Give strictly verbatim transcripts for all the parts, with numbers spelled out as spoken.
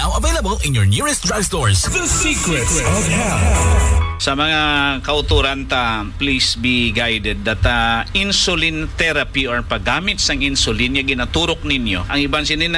Now available in your nearest drugstores. The Secrets of Health. Sa mga kauturan ta, please be guided that uh, insulin therapy or paggamit sang insulin yung ginaturok ninyo. Ang iban sinin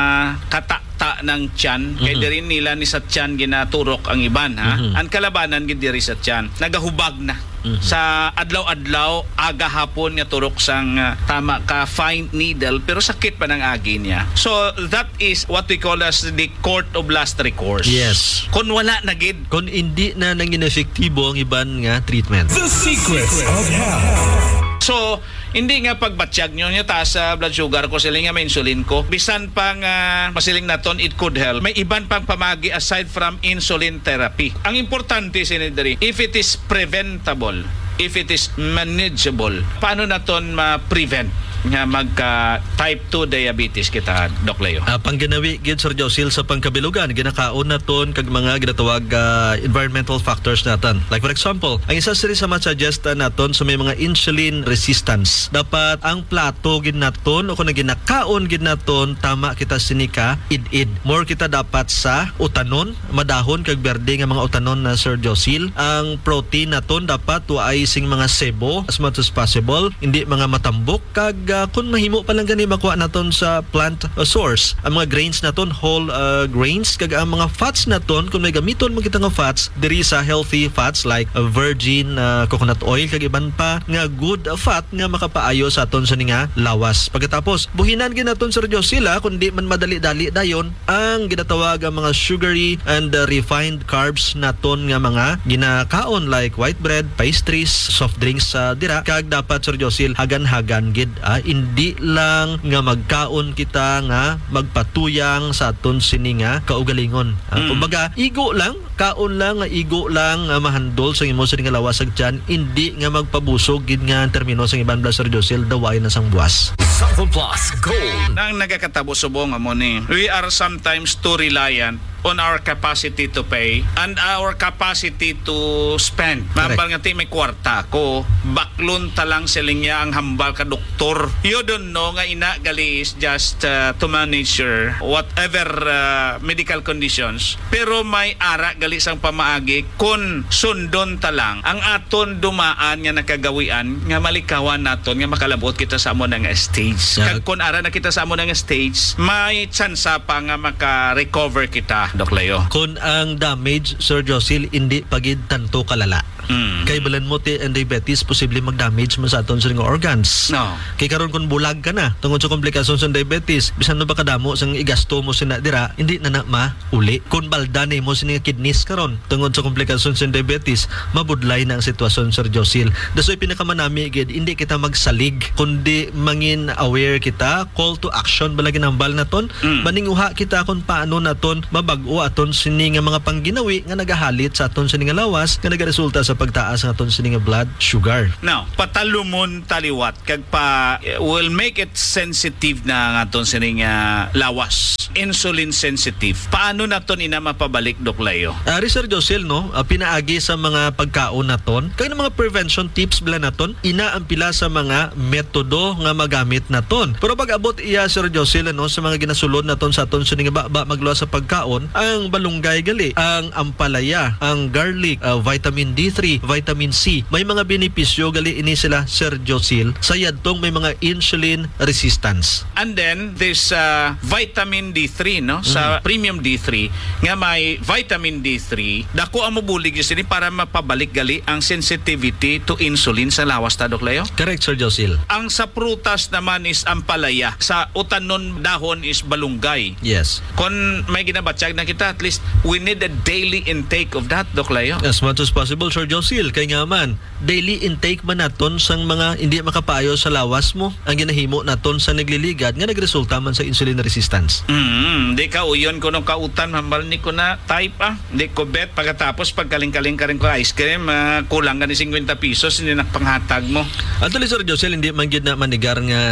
nagkata ng tiyan, mm-hmm. kaya rin nila ni sa tiyan ginaturok ang iban, ha? Mm-hmm. Ang kalabanan gid diri sa tiyan, nagahubag na. Mm-hmm. Sa adlaw-adlaw, aga hapon nga turok sang uh, tama ka fine needle pero sakit pa ng agi niya. So that is what we call as the court of last recourse. Yes. Kung wala na gid, kung hindi na nangin efektibo ang iban nga treatment. The Secrets of Health. So, hindi nga pagbatsyag nyo niya taas sa blood sugar ko, siling nga may insulin ko. Bisan pang uh, masiling naton, it could help. May iban pang pamagi aside from insulin therapy. Ang importante, sinidari, if it is preventable, if it is manageable, paano naton ma-prevent nga magka type two diabetes kita, Doc Leo? Uh, pangginawi gid Sir Josil sa pangkabilugan, ginakaon naton kag mga ginatawag uh, environmental factors naton. Like for example, ang isa siri sa ma-suggest naton sa may mga insulin resistance, dapat ang plato gid naton o kung ginakaon gid naton tama kita sinika id-id. More kita dapat sa utanon, madahon kag berde nga mga utanon na Sir Josil. Ang protein naton dapat waay sing mga sebo as much as possible, hindi mga matambok kag uh, kung mahimo pa lang gani makuha naton sa plant uh, source. Ang mga grains naton whole uh, grains kag ang mga fats naton kung may gamiton mo kita nga fats diri sa healthy fats like uh, virgin uh, coconut oil kag iban pa nga good uh, fat nga makapaayo sa aton sa nga lawas. Pagkatapos buhinan gid naton Sir Josila kundi man madali-dali dayon ang ginatawag ang mga sugary and uh, refined carbs naton nga mga ginakaon like white bread, pastries, soft drinks sa uh, dira kag dapat Sir Josil hagan-hagan gid ah, hindi lang nga magkaon kita nga magpatuyang sa aton sini nga kaugalingon. Ah, mm. Kumbaga igo lang, kaon lang nga igo lang uh, mahandol sa imo sini nga lawas ag tiyan, hindi nga magpabusog gid nga termino sa iban bla Sir Josil daway na sang buwas. Sample Plus Gold. Nang nagakatabo subong amo ni, we are sometimes too reliant on our capacity to pay and our capacity to spend. Mambal nga ti may kwarta ko, baklon talang siling niya ang hambal ka doktor. You don't know nga ina gali is just uh, to manage your whatever uh, medical conditions. Pero may ara gali sang pamaagi kun sundon talang ang aton dumaan nga nakagawian nga malikawan naton nga makalabot kita sa amo nga stage. Yeah. Kag kun ara na kita sa amo nga stage, may tsansa pa nga maka-recover kita, Doc Leo. Kung ang damage, Sir Josil, hindi pagid tanto kalala. Mm. Kay balan mo ti and diabetes, posible mag-damage mo sa aton sa organs. No. Kay karon kung bulag ka na, tungod sa komplikasyon sa diabetes, bisan no ba kadamo sang igasto mo sina dira, hindi na na mauli. Kung baldan mo sini kidneys karon, tungod sa komplikasyon sa diabetes, mabudlay na ang sitwasyon Sir Josil. Dasoy pinakamanami gid, hindi kita magsalig, kundi mangin aware kita, call to action balagi nambal naton, mm. maninguha kita kung paano naton mabag-o aton sini nga mga pangginawi nga nagahalit sa aton sini nga lawas nga nagaresulta sa pagtaas ng aton sini nga blood sugar. Now, patalumon taliwat kag pa will make it sensitive na nga aton sini nga lawas. Insulin sensitive. Paano naton ina mapabalik, Doc Leo? Uh, Sir Josil, no, uh, pinaagi sa mga pagkaon naton kag mga prevention tips bala naton ina ang pila sa mga metodo nga magamit naton. Pero pag abot iya Sir Josil, no, sa mga ginasulod naton sa aton sini nga ba magluwa sa pagkaon, ang balunggay gali, ang ampalaya, ang garlic, uh, vitamin D three, vitamin C, may mga benepisyo gali ini sila Sir Josil sa yadtong may mga insulin resistance. And then this uh, vitamin D three, no, mm-hmm. sa premium D three nga may vitamin D three, dako ang mabulig sini para mapabalik gali ang sensitivity to insulin sa lawas ta, Doc Leo. Correct, Sir Josil. Ang sa prutas naman is ampalaya, sa utanon dahon is balunggay. Yes. Kung may ginabatsyag na kita, at least we need a daily intake of that, Doc Leo. As much as possible, Sir Josil, kay nga man daily intake man naton sang mga hindi makapayo sa lawas mo ang ginahimo naton sa nagliligad nga nagresulta man sa insulin resistance. Mm, di ka uyon ko nung kautan, hambal ni ko na type ah. Di ko bet pagkatapos pagkaling-kaling ka rin ko ice cream, uh, kulang ka ni fifty pesos, hindi nakpanghatag mo. Actually, Sir Josil, hindi man gid na manigar nga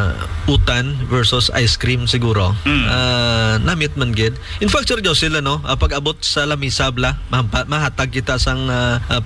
utan versus ice cream siguro. Mm. Uh, namit man gid. In fact, Sir Josil, ano, uh, pag abot sa lamisa bla, mahatag kita sang uh, uh,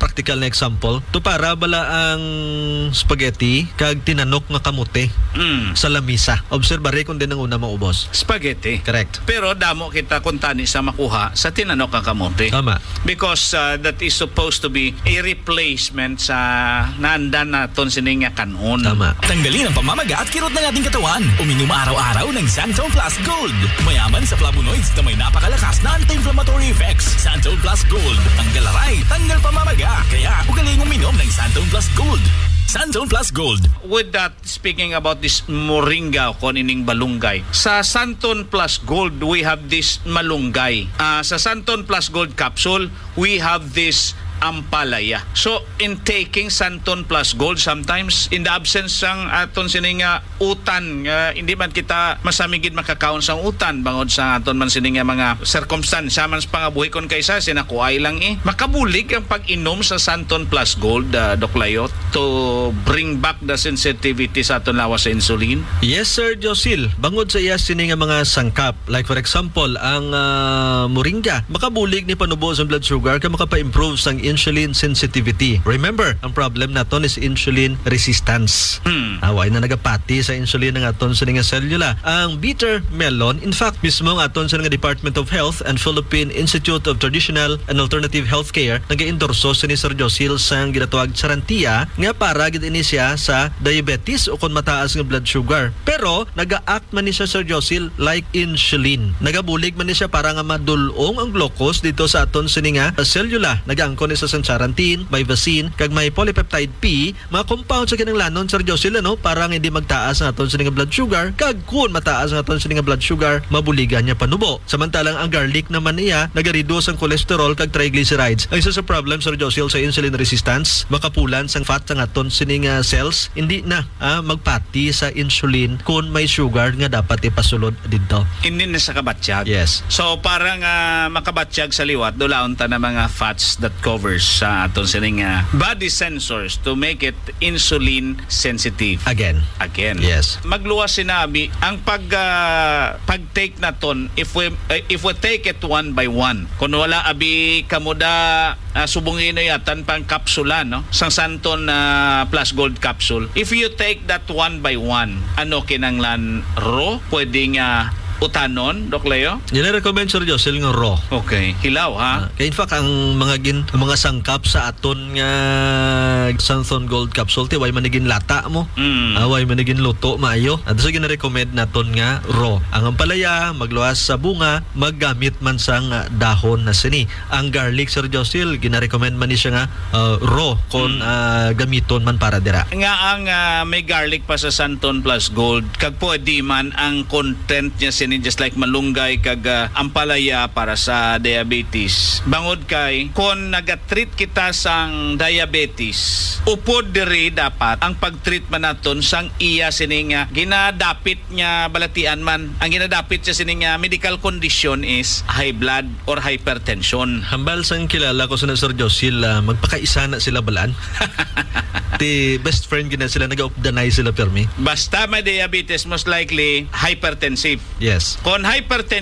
practical na example. To para bala ang spaghetti kag tinanok nga kamote Mm. sa lamisa. Observare kung din ang una maubos. Spaghetti. Correct. Pero damo kita kung tani sa makuha sa tinanok ang kamote. Tama. Because uh, that is supposed to be a replacement sa naandan naton sining nga kanon. Tama. Tanggalin ang pamamaga at kirot ng ating katawan. Uminom araw-araw ng Santon Plus Gold. Mayaman sa flavonoids na may napakalakas na anti-inflammatory effects. Santon Plus Gold. Tanggal aray, tanggal pamamaga. Kaya ugaling uminom ng Santon Plus Gold. Santon Plus Gold. With that, speaking about this moringa o kanining balunggay, sa Santon Plus Gold, we have this malunggay. Uh, sa Santon Plus Gold capsule, we have this ampalaya. So, in taking Santon Plus Gold, sometimes, in the absence sang aton sining nga utan, uh, hindi man kita masamigid makakaon sang utan, bangod sa aton man sining nga mga circumstance, man sa pangabuhi kon kaysa, sinakuay lang eh. Makabulig ang pag-inom sa Santon Plus Gold, uh, Doc Layot, to bring back the sensitivity sa aton lawas sa insulin. Yes, Sir Josil. Bangod sa iya sini nga mga sangkap. Like for example, ang uh, moringa. Makabulig ni panubo sa blood sugar ka makapa-improve sang insulin sensitivity. Remember, ang problem naton is insulin resistance. Hmm. Away na nagapati sa insulin ng aton sa nga selula. Ang bitter melon, in fact, mismo ang aton sa nga Department of Health and Philippine Institute of Traditional and Alternative Healthcare nag-endorso sa ni Sir Josil sang ginatawag sarantia nga para gid ini siya sa diabetes o kung mataas nga blood sugar. Pero naga-act man ni siya, Sir Josil, like insulin. Nagabulig man ni siya para nga madulong ang glucose dito sa aton sa nga selula. Nagaangkon sa sancharantin, myvacin, kag may polypeptide P, mga compound sa kinanglanon, Sir Josil, ano, para nga hindi magtaas ang aton sa nga blood sugar, kag kung mataas ang aton sa nga blood sugar, mabuligan niya panubo. Samantalang ang garlic naman niya, nagareduce ang cholesterol kag triglycerides. Ang isa sa problem, Sir Josil, sa insulin resistance, makapulan sang fat sa aton sa nga cells, hindi na ah, magpati sa insulin kung may sugar nga dapat ipasulod dito. Hindi na sa kabatsyag. Yes. So, parang uh, makabatsyag sa liwat, dulaon ta na mga fats that covers sa aton sining uh, body sensors to make it insulin sensitive. Again. Again. Yes. Magluwas sinabi, ang pag uh, pag-take naton, if we uh, if we take it one by one, kung wala abi kamuda uh, subungin na yatan pang kapsula, no? Sang Santon uh, Plus Gold capsule. If you take that one by one, ano kinanglan raw? Pwedeng uh, utanon, Doc Leo? Yan ang recommend, Sir Josil, nga raw. Okay. Hilaw, ha? Ah, kaya in fact ang mga gin ang mga sangkap sa aton nga Santon Gold capsule ti way manigin lata mo. Mm. Ah, way manigin luto maayo. At so gina-recommend naton nga raw. Ang ampalaya magluwas sa bunga, maggamit man sang uh, dahon na sini. Ang garlic, Sir Josil, gina-recommend man ni siya nga uh, raw kon Mm. uh, gamiton man para dira. Nga ang uh, may garlic pa sa Santon Plus Gold, kag pwede man ang content niya sini just like malunggay kag uh, ampalaya para sa diabetes. Bangod kay kung nagatreat kita sang diabetes, upod diri dapat ang pagtreatment naton sang iya sini nga ginadapit niya balatian man. Ang ginadapit siya sini nga medical condition is high blood or hypertension. Hambal sang kilala ko sa Sir Josil, uh, magpakaisa na sila balaan. Ti best friend gina sila, nag-opdanay sila permi. Basta may diabetes, most likely hypertensive. Yes. Kung hypertension